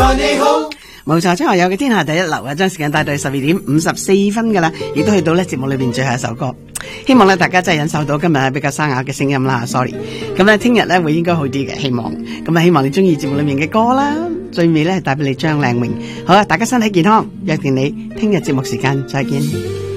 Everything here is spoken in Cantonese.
你好。冇錯，張學友嘅天下第一流啊，將時間帶到12:54噶啦，亦都去到咧節目裏邊最後一首歌。希望咧大家真係忍受到今日比較沙啞嘅聲音啦 ，sorry。咁咧聽日咧會應該好啲嘅，希望。咁啊希望你中意節目裏面嘅歌啦，最尾咧帶俾你張靚穎。好啦，大家身體健康，約定你聽日節目時間再見。